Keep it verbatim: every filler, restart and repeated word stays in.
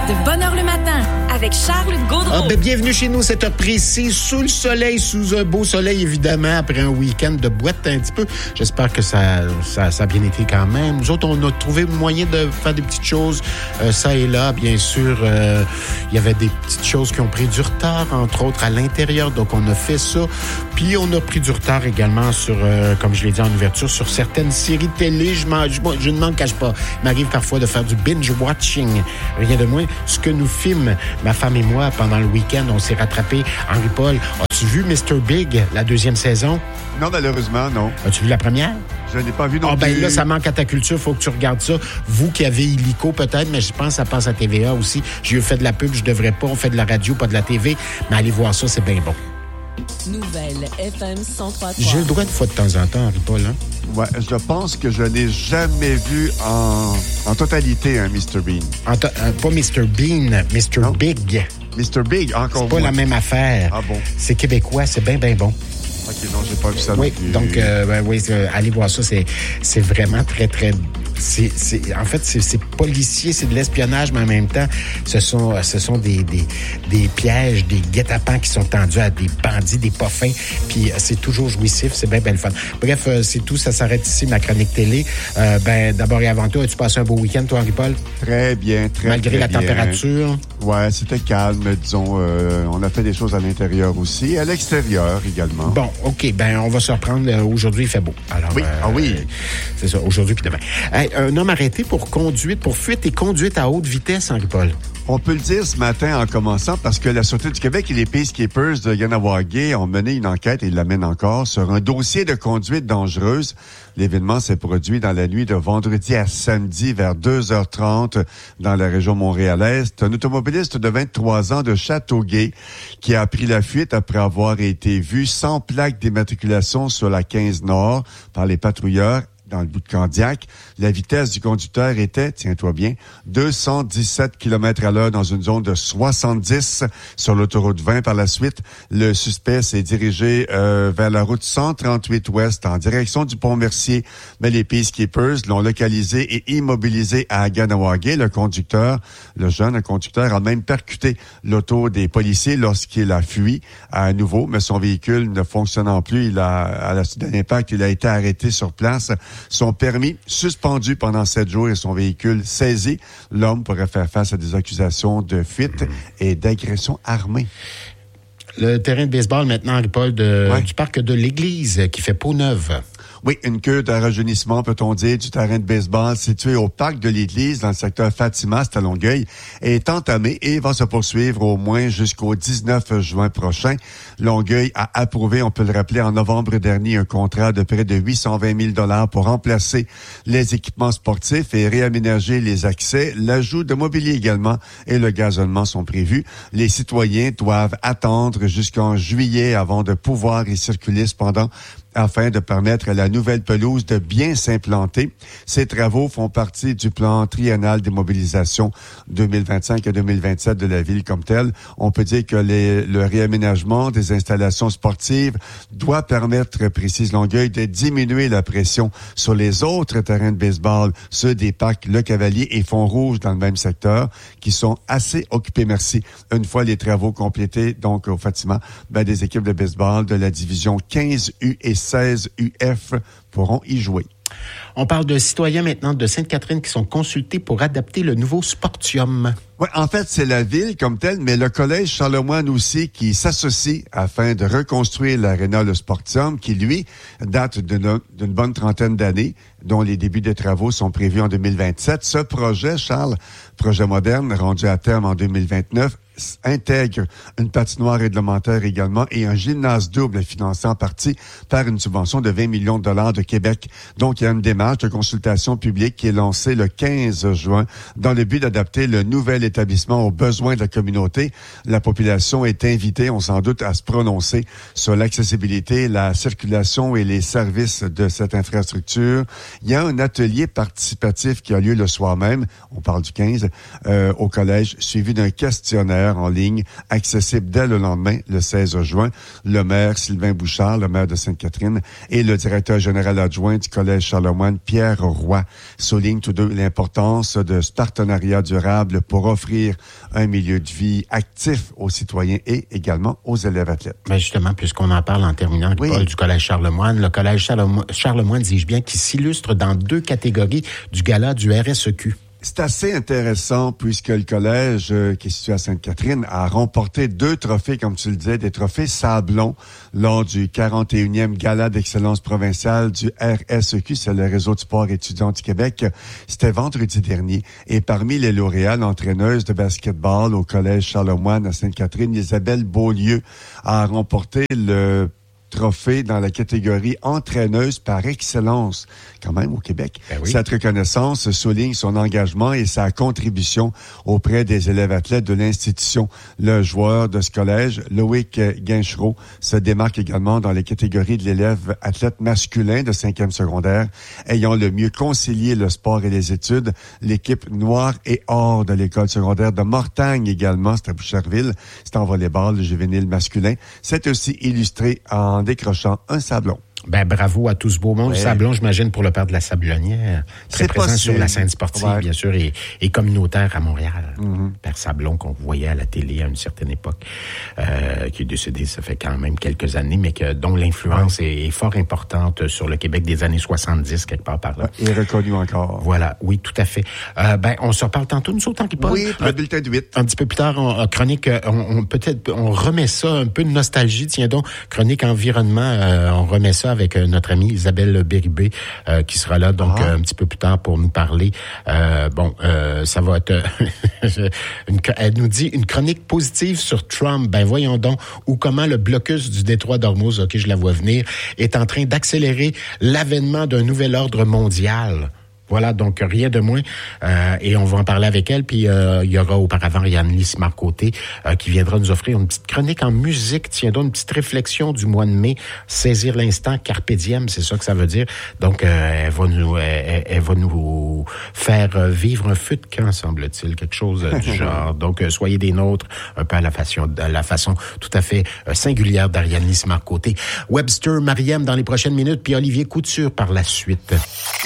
de Bonne Heure le matin avec Charles Gaudreau. Ah, ben, bienvenue chez nous, cette heure précise, sous le soleil, sous un beau soleil, évidemment, après un week-end de boîte un petit peu. J'espère que ça, ça, ça a bien été quand même. Nous autres, on a trouvé moyen de faire des petites choses, euh, ça et là. Bien sûr, euh, il y avait des petites choses qui ont pris du retard, entre autres à l'intérieur, donc on a fait ça. Puis on a pris du retard également sur, euh, comme je l'ai dit en ouverture, sur certaines séries télé. Je, je, je ne m'en cache pas. Il m'arrive parfois de faire du binge-watching. Rien de moins. Ce que nous filme ma femme et moi pendant le week-end, on s'est rattrapé. Henri-Paul, as-tu vu mister Big, la deuxième saison? Non, malheureusement, non. As-tu vu la première? Je n'ai pas vu non oh, plus. Ben là, ça manque à ta culture, faut que tu regardes ça. Vous qui avez illico peut-être, mais je pense que ça passe à T V A aussi. J'ai fait de la pub, je devrais pas. On fait de la radio, pas de la T V. Mais allez voir ça, c'est bien bon. Nouvelle F M cent trois point trois. J'ai le droit de fois de temps en temps, Henri-Paul, hein? Ouais, je pense que je n'ai jamais vu en, en totalité un mister Bean. En to- euh, pas mister Bean, mister Non? Big. mister Big, encore C'est pas moins. la même affaire. Ah bon? C'est québécois, c'est bien, bien bon. OK, non, j'ai pas vu ça Oui, non plus. donc, euh, ben, oui, euh, allez voir ça. C'est, c'est vraiment très, très... C'est, c'est, en fait, c'est, c'est policier, c'est de l'espionnage, mais en même temps, ce sont, ce sont des, des, des pièges, des guet-apens qui sont tendus à des bandits, des pas fins. Puis c'est toujours jouissif, c'est bien, bien le fun. Bref, euh, c'est tout. Ça s'arrête ici, ma chronique télé. Euh, ben, d'abord et avant tout, as-tu passé un beau week-end, toi, Henri-Paul? Très bien, très, Malgré très la bien. température? Ouais, c'était calme, disons. Euh, on a fait des choses à l'intérieur aussi, et à l'extérieur également. Bon, OK, ben on va se reprendre. Euh, aujourd'hui, il fait beau. Alors, Oui, euh, ah oui. C'est ça, aujourd'hui puis demain. Hey, un homme arrêté pour conduite, pour fuite et conduite à haute vitesse, Henri-Paul. On peut le dire ce matin en commençant parce que la Sûreté du Québec et les Peacekeepers de Ganawagé ont mené une enquête, et ils l'amènent encore, sur un dossier de conduite dangereuse. L'événement s'est produit dans la nuit de vendredi à samedi vers deux heures trente dans la région montréalaise. C'est un automobiliste de vingt-trois ans de Châteauguay qui a pris la fuite après avoir été vu sans plaque d'immatriculation sur la quinze Nord par les patrouilleurs dans le bout de Candiac. La vitesse du conducteur était, tiens-toi bien, deux cent dix-sept kilomètres à l'heure dans une zone de soixante-dix sur l'autoroute vingt. Par la suite, le suspect s'est dirigé euh, vers la route cent trente-huit ouest en direction du Pont-Mercier. Mais les Peacekeepers l'ont localisé et immobilisé à Ganawagé. Le conducteur, le jeune conducteur, a même percuté l'auto des policiers lorsqu'il a fui à nouveau, mais son véhicule ne fonctionnant plus, il a, à la suite d'un impact, il a été arrêté sur place. Son permis suspendu pendant sept jours et son véhicule saisi. L'homme pourrait faire face à des accusations de fuite et d'agression armée. Le terrain de baseball maintenant, Henri-Paul, de, Ouais. du parc de l'Église qui fait peau neuve. Oui, une cure de rajeunissement, peut-on dire, du terrain de baseball situé au parc de l'Église dans le secteur Fatima, c'est à Longueuil, est entamée et va se poursuivre au moins jusqu'au dix-neuf juin prochain. Longueuil a approuvé, on peut le rappeler, en novembre dernier, un contrat de près de huit cent vingt mille dollars pour remplacer les équipements sportifs et réaménager les accès. L'ajout de mobilier également et le gazonnement sont prévus. Les citoyens doivent attendre jusqu'en juillet avant de pouvoir y circuler cependant, afin de permettre à la nouvelle pelouse de bien s'implanter. Ces travaux font partie du plan triennal des mobilisations deux mille vingt-cinq à deux mille vingt-sept de la ville comme telle. On peut dire que les, le réaménagement des installations sportives doit permettre, précise Longueuil, de diminuer la pression sur les autres terrains de baseball, ceux des parcs Le Cavalier et Font-Rouge dans le même secteur, qui sont assez occupés, merci. Une fois les travaux complétés, donc au Fatima, ben, des équipes de baseball de la division quinze U et seize U F pourront y jouer. On parle de citoyens maintenant de Sainte-Catherine qui sont consultés pour adapter le nouveau Sportium. Oui, en fait, c'est la ville comme telle, mais le collège Charlemagne aussi qui s'associe afin de reconstruire l'aréna Le Sportium, qui, lui, date d'une, d'une bonne trentaine d'années, dont les débuts des travaux sont prévus en deux mille vingt-sept. Ce projet, Charles, projet moderne, rendu à terme en deux mille vingt-neuf, intègre une patinoire réglementaire également et un gymnase double financé en partie par une subvention de vingt millions de dollars de Québec. Donc, il y a une démarche de consultation publique qui est lancée le quinze juin dans le but d'adapter le nouvel établissement aux besoins de la communauté. La population est invitée, on s'en doute, à se prononcer sur l'accessibilité, la circulation et les services de cette infrastructure. Il y a un atelier participatif qui a lieu le soir même, on parle du quinze, euh, au collège, suivi d'un questionnaire secondaire en ligne, accessible dès le lendemain, le seize juin. Le maire Sylvain Bouchard, le maire de Sainte-Catherine, et le directeur général adjoint du Collège Charlemagne, Pierre Roy, soulignent tous deux l'importance de ce partenariat durable pour offrir un milieu de vie actif aux citoyens et également aux élèves athlètes. Ben justement, puisqu'on en parle en terminant, oui. Paul, du Collège Charlemagne, le Collège Charlemagne, Charlemagne, dis-je bien, qui s'illustre dans deux catégories du gala du R S E Q. C'est assez intéressant puisque le collège euh, qui est situé à Sainte-Catherine a remporté deux trophées, comme tu le disais, des trophées Sablon lors du quarante et unième Gala d'excellence provinciale du R S E Q, c'est le Réseau de sport étudiant du Québec. C'était vendredi dernier. Et parmi les lauréats, l'entraîneuse de basketball au Collège Charlemagne à Sainte-Catherine, Isabelle Beaulieu, a remporté le trophée dans la catégorie entraîneuse par excellence, quand même au Québec. Ben oui. Cette reconnaissance souligne son engagement et sa contribution auprès des élèves athlètes de l'institution. Le joueur de ce collège, Loïc Guinchereau, se démarque également dans les catégories de l'élève athlète masculin de cinquième secondaire, ayant le mieux concilié le sport et les études. L'équipe noire et or de l'école secondaire de Mortagne également, c'est à Boucherville, c'est en volleyball, le juvénile masculin. C'est aussi illustré en en décrochant un sablon. Ben, bravo à tout ce beau monde. Ouais. Sablon, j'imagine, pour le père de la Sablonnière. Très C'est présent possible. sur la scène sportive, ouais. bien sûr, et, et communautaire à Montréal. Mm-hmm. Père Sablon, qu'on voyait à la télé à une certaine époque, euh, qui est décédé, ça fait quand même quelques années, mais que, dont l'influence ouais. est, est fort importante sur le Québec des années soixante-dix, quelque part par là. Ouais, il est reconnu encore. Voilà, oui, tout à fait. Euh, ben, on se reparle tantôt, nous autres, en qui parle. Oui, le bulletin de huit. Un petit peu plus tard, en, en chronique, on, on, peut-être, on remet ça, un peu de nostalgie, tiens donc, chronique environnement, euh, on remet ça avec euh, notre amie Isabelle Béribé, euh, qui sera là donc ah. euh, un petit peu plus tard pour nous parler. Euh, bon, euh, ça va être... une, elle nous dit une chronique positive sur Trump. Ben voyons donc, ou comment le blocus du détroit d'Ormuz, ok, je la vois venir, est en train d'accélérer l'avènement d'un nouvel ordre mondial. Voilà, donc rien de moins. Euh, et on va en parler avec elle. Puis euh, il y aura auparavant Yann-Lise Marcoté euh, qui viendra nous offrir une petite chronique en musique. Tiens donc, une petite réflexion du mois de mai. Saisir l'instant, carpe diem, c'est ça que ça veut dire. Donc, euh, elle va nous elle, elle va nous faire vivre un feu de camp, semble-t-il, quelque chose du genre. Donc, euh, soyez des nôtres, un peu à la façon, à la façon tout à fait euh, singulière d'Ariane-Lise Marcoté. Webster, Mariem dans les prochaines minutes, puis Olivier Couture par la suite.